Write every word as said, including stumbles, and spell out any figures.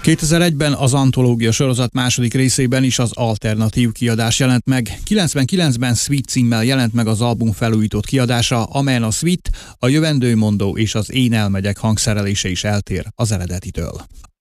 kétezer-egyben az antológia sorozat második részében is az alternatív kiadás jelent meg. kilencvenkilencben Sweet címmel jelent meg az album felújított kiadása, amelyen a Sweet, a jövendőmondó és az Én elmegyek hangszerelése is eltér az eredetitől.